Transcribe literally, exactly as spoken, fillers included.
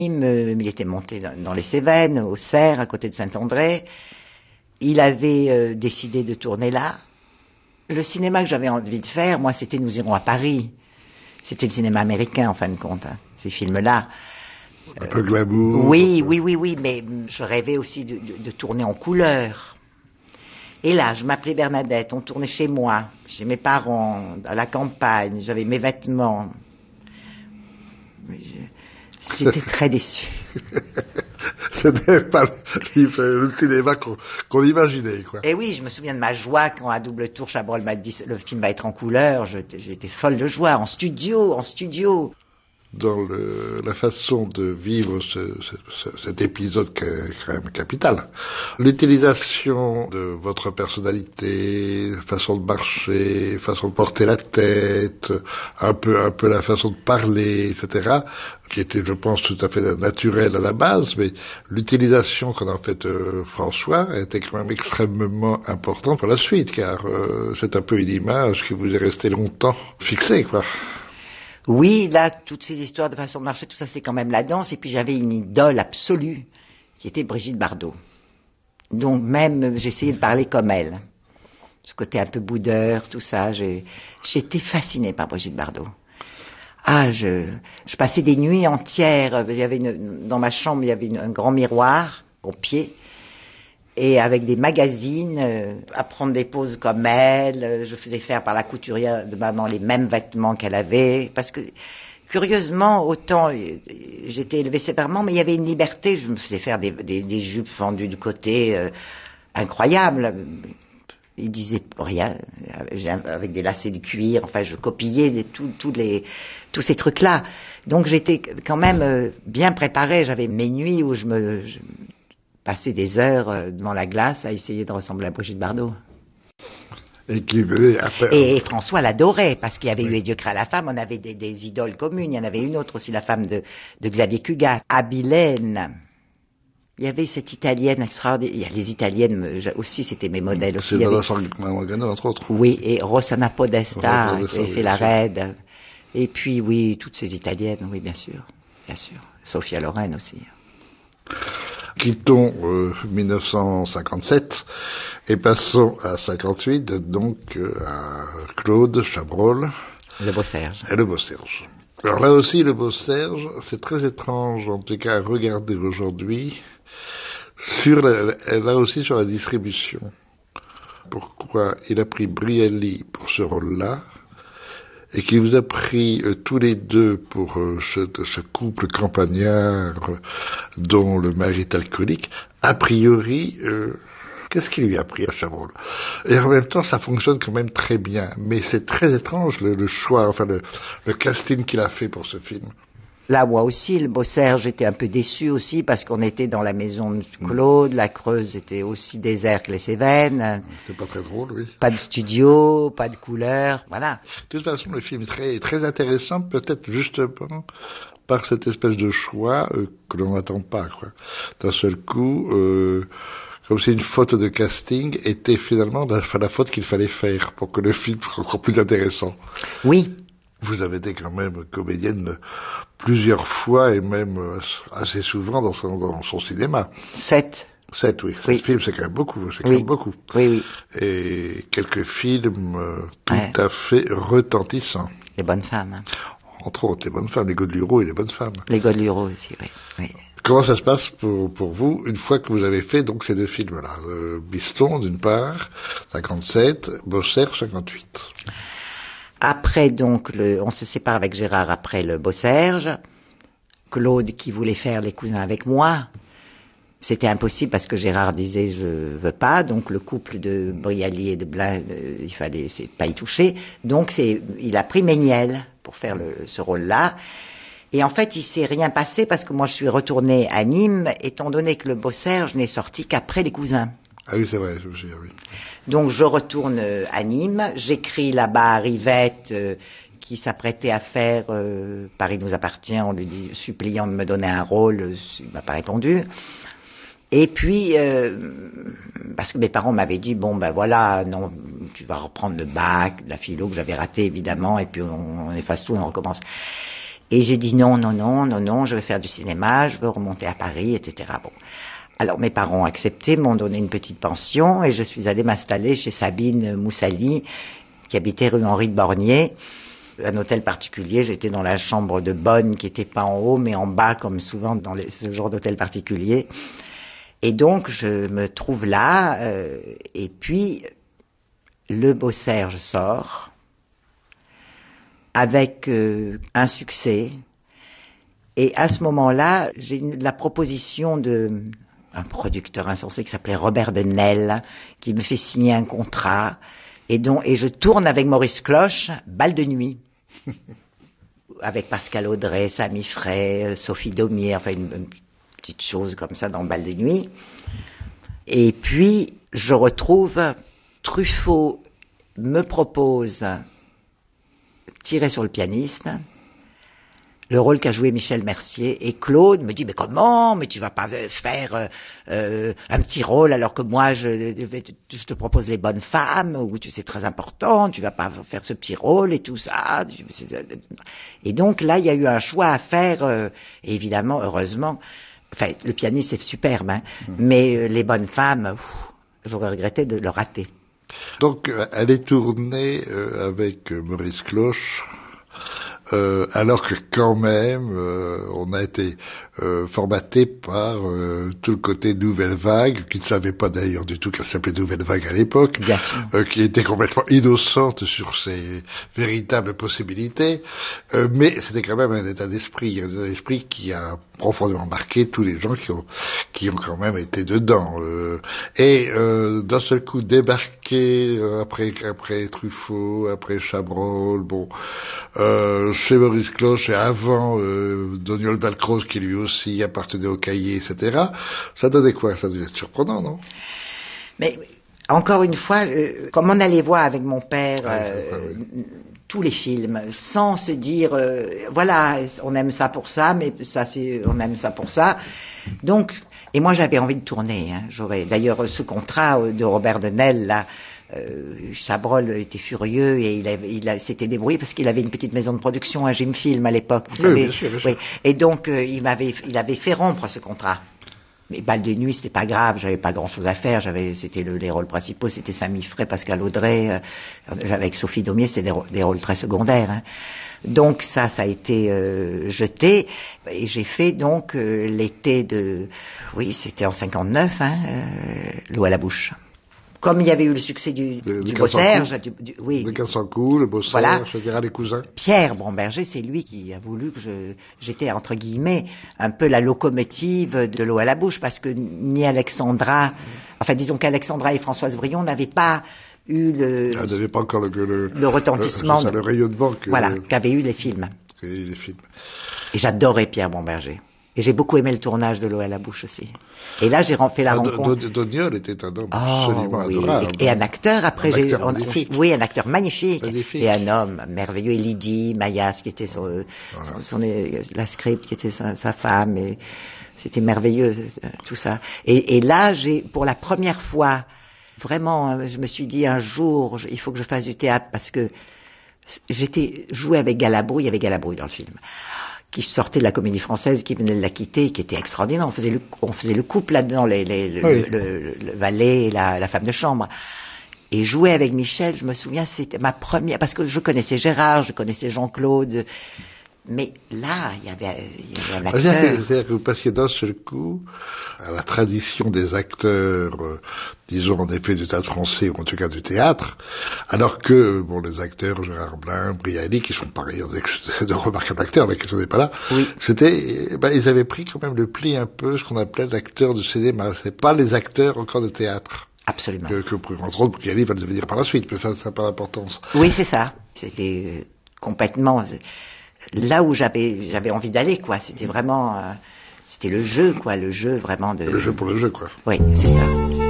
Il, me, il était monté dans, dans les Cévennes, au Cerf, à côté de Saint-André. Il avait euh, décidé de tourner là. Le cinéma que j'avais envie de faire, moi, c'était Nous irons à Paris. C'était le cinéma américain, en fin de compte, hein, ces films-là. Un peu glamour. Euh, oui, oui, oui, oui, mais je rêvais aussi de, de, de tourner en couleur. Et là, je m'appelais Bernadette, on tournait chez moi, chez mes parents, à la campagne, j'avais mes vêtements. J'étais très déçu. C'était pas le, le cinéma qu'on, qu'on imaginait, quoi. Et oui, je me souviens de ma joie quand à double tour Chabrol m'a dit le film va être en couleur. J'étais, j'étais folle de joie, en studio, en studio. Dans le, la façon de vivre ce, ce, cet épisode qui est quand même capital. L'utilisation de votre personnalité, façon de marcher, façon de porter la tête, un peu, un peu la façon de parler, et cetera, qui était, je pense, tout à fait naturelle à la base, mais l'utilisation qu'en a fait euh, François était quand même extrêmement importante pour la suite, car euh, c'est un peu une image qui vous est restée longtemps fixée, quoi. Oui, là, toutes ces histoires de façon de marcher, tout ça, c'était quand même la danse. Et puis j'avais une idole absolue, qui était Brigitte Bardot. Donc même, j'essayais de parler comme elle. Ce côté un peu boudeur, tout ça. J'ai, j'étais fascinée par Brigitte Bardot. Ah, je, je passais des nuits entières. Il y avait une, dans ma chambre, il y avait une, un grand miroir au pied. Et avec des magazines, euh, à prendre des poses comme elle, euh, je faisais faire par la couturière de maman les mêmes vêtements qu'elle avait, parce que, curieusement, autant euh, j'étais élevée séparément, mais il y avait une liberté, je me faisais faire des, des, des jupes fendues du côté, euh, incroyables. Il disait rien, avec des lacets de cuir, enfin je copiais les, tout, tout les, tous ces trucs-là. Donc j'étais quand même euh, bien préparée, j'avais mes nuits où je me... Je, passer des heures devant la glace à essayer de ressembler à Brigitte Bardot. Et qui venait après. Et, et François l'adorait, parce qu'il y avait oui. eu Et Dieu créa la femme, on avait des, des idoles communes, il y en avait une autre aussi, la femme de, de Xavier Cugat, Abilène. Il y avait cette italienne extraordinaire, les italiennes aussi, c'était mes modèles aussi. C'est Donna Sangano, entre autres. Oui, et Rossana Podesta, Podesta qui avait fait la raide. Et puis, oui, toutes ces italiennes, oui, bien sûr, bien sûr. Sophia Loren aussi. Quittons euh, mille neuf cent cinquante-sept et passons à cinquante-huit, donc euh, à Claude Chabrol. Le Beau Serge. Et le Beau Serge. Alors là aussi, le Beau Serge, c'est très étrange, en tout cas, à regarder aujourd'hui, sur la, là aussi sur la distribution. Pourquoi il a pris Brialy pour ce rôle-là, et qui vous a pris euh, tous les deux pour euh, ce, ce couple campagnard euh, dont le mari est alcoolique, a priori, euh, qu'est-ce qu'il lui a pris à Chabrol? Et en même temps, ça fonctionne quand même très bien. Mais c'est très étrange le, le choix, enfin le, le casting qu'il a fait pour ce film. Là, moi aussi, le Beau Serge, j'étais un peu déçu aussi parce qu'on était dans la maison de Claude, la Creuse était aussi déserte que les Cévennes. C'est pas très drôle, oui. Pas de studio, pas de couleurs, voilà. De toute façon, le film est très, très intéressant, peut-être justement par cette espèce de choix euh, que l'on n'attend pas, quoi. D'un seul coup, euh, comme si une faute de casting était finalement la, la faute qu'il fallait faire pour que le film soit encore plus intéressant. Oui. Vous avez été quand même comédienne plusieurs fois et même assez souvent dans son, dans son cinéma. Sept. Sept, oui. oui. Sept films, c'est quand même beaucoup. C'est quand oui. même beaucoup. Oui, oui. Et quelques films euh, tout ouais. à fait retentissants. Les bonnes femmes. Hein. Entre autres, les bonnes femmes, les Godelureau et les bonnes femmes. Les Godelureau aussi, oui. oui. Comment ça se passe pour, pour vous, une fois que vous avez fait donc ces deux films-là, euh, Biston, d'une part, cinquante-sept, Beau Serge, cinquante-huit. Après, donc, le, on se sépare avec Gérard après le Beau Serge. Claude qui voulait faire Les Cousins avec moi. C'était impossible parce que Gérard disait je veux pas. Donc le couple de Brialy et de Blain, euh, il fallait c'est, pas y toucher. Donc c'est, il a pris Méniel pour faire le, ce rôle-là. Et en fait, il s'est rien passé parce que moi je suis retournée à Nîmes, étant donné que le Beau Serge n'est sorti qu'après Les Cousins. Ah oui, c'est vrai, je me souviens, oui. Donc je retourne à Nîmes, j'écris là-bas à Rivette, euh, qui s'apprêtait à faire euh, Paris nous appartient, en lui dit, suppliant de me donner un rôle, euh, il m'a pas répondu. Et puis, euh, parce que mes parents m'avaient dit, bon ben voilà, non, tu vas reprendre le bac, la philo que j'avais raté évidemment, et puis on, on efface tout et on recommence. Et j'ai dit non, non, non, non, non, je veux faire du cinéma, je veux remonter à Paris, et cetera. Bon. Alors mes parents ont accepté, m'ont donné une petite pension et je suis allée m'installer chez Sabine Moussali, qui habitait rue Henri de Bornier, un hôtel particulier. J'étais dans la chambre de bonne qui était pas en haut mais en bas, comme souvent dans les, ce genre d'hôtel particulier. Et donc je me trouve là, euh, et puis le beau Serge sort avec euh, un succès. Et à ce moment-là, j'ai une, la proposition de un producteur insensé qui s'appelait Robert de Nesle, qui me fait signer un contrat, et, dont, et je tourne avec Maurice Cloche, Bal de nuit, avec Pascal Audrey, Samy Frey, Sophie Daumier, enfin une, une petite chose comme ça dans Bal de nuit. Et puis, je retrouve Truffaut me propose Tirer sur le pianiste, le rôle qu'a joué Michel Mercier, et Claude me dit mais comment, mais tu vas pas faire euh, euh, un petit rôle alors que moi je, je te propose Les Bonnes Femmes, où tu c'est très important, tu vas pas faire ce petit rôle et tout ça. Et donc là il y a eu un choix à faire, euh, et évidemment heureusement, enfin le pianiste c'est superbe, hein, mmh. mais euh, Les Bonnes Femmes, pff, j'aurais regretté de le rater. Donc, elle est tournée euh, avec Maurice Cloche, euh, alors que quand même, euh, on a été euh, formaté par euh, tout le côté Nouvelle Vague, qui ne savait pas d'ailleurs du tout qu'elle s'appelait Nouvelle Vague à l'époque, euh, qui était complètement innocente sur ses véritables possibilités, euh, mais c'était quand même un état d'esprit, un état d'esprit qui a profondément marqué tous les gens qui ont qui ont quand même été dedans. Euh, et euh, d'un seul coup débarquer euh, après après Truffaut, après Chabrol, bon, euh, chez Maurice Cloche et avant euh, Doniol Dalcroze qui lui aussi appartenait au Cahier, et cetera. Ça donnait quoi? Ça devait être surprenant, non? Mais encore une fois, euh, comme on allait voir avec mon père ah, euh, oui. tous les films, sans se dire euh, voilà, on aime ça pour ça, mais ça c'est on aime ça pour ça. Donc, et moi j'avais envie de tourner. Hein, j'aurais d'ailleurs ce contrat de Robert de Nesle là. Euh, Chabrol était furieux et il, avait, il a, s'était débrouillé parce qu'il avait une petite maison de production, un Gym Film à l'époque, vous oui, savez. Bien sûr, bien sûr. Oui. Et donc euh, il m'avait, il avait fait rompre ce contrat. Mais Bal de nuit, c'était pas grave, j'avais pas grand-chose à faire. J'avais, c'était le, les rôles principaux, c'était Samy Frey, Pascal Audrey, euh, avec Sophie Daumier, c'était des, des rôles très secondaires. Hein. Donc ça, ça a été euh, jeté et j'ai fait donc euh, l'été de, oui, c'était en cinquante-neuf, hein, euh, L'eau à la bouche. Comme il y avait eu le succès du, de, du de Beau Serge, du, du, oui. De quinze cents coups, le Beau voilà. Serge, je dirais les cousins. Pierre Bromberger, c'est lui qui a voulu que je, j'étais entre guillemets un peu la locomotive de L'eau à la bouche, parce que ni Alexandra, enfin disons qu'Alexandra et Françoise Brion n'avaient pas eu le, Elle n'avait pas encore le, le, le retentissement, le, le rayonnement que, voilà, qu'avaient eu les films. Qu'avaient eu les films. Et j'adorais Pierre Bromberger. Et j'ai beaucoup aimé le tournage de L'eau à la bouche aussi. Et là, j'ai fait la ah, rencontre. Doniol était un homme oh, absolument oui. adorable. Et, et un acteur, après, un j'ai. Acteur on, magnifique. On, oui, un acteur magnifique. magnifique. Et un homme merveilleux. Et Lydie Mayas, qui était son, voilà. son, son, la script, qui était sa, sa femme. Et c'était merveilleux, tout ça. Et, et là, j'ai, pour la première fois, vraiment, je me suis dit un jour, il faut que je fasse du théâtre parce que j'étais joué avec Galabru, il y avait Galabru dans le film, qui sortait de la Comédie Française, qui venait de la quitter, qui était extraordinaire. On faisait le, on faisait le couple là-dedans, les, les, le, oui. le, le, le valet et la, la femme de chambre. Et jouer avec Michel, je me souviens, c'était ma première, parce que je connaissais Gérard, je connaissais Jean-Claude, mais là, il y avait, il y avait un acteur. C'est-à-dire que vous passiez d'un seul coup à la tradition des acteurs, euh, disons en effet du théâtre français, ou en tout cas du théâtre, alors que, bon, les acteurs, Gérard Blin, Brialy, qui sont pareils, de remarquables acteurs, la question n'est pas là, oui. c'était, ben, ils avaient pris quand même le pli un peu, ce qu'on appelait l'acteur de cinéma. C'est pas les acteurs encore de théâtre. Absolument. Que, que entre autres, Brialy va le devenir par la suite, mais ça, ça n'a pas d'importance. Oui, c'est ça. C'était complètement là où j'avais, j'avais envie d'aller, quoi. C'était vraiment, euh, c'était le jeu, quoi, le jeu vraiment de. Le jeu pour le jeu, quoi. Oui, c'est ça.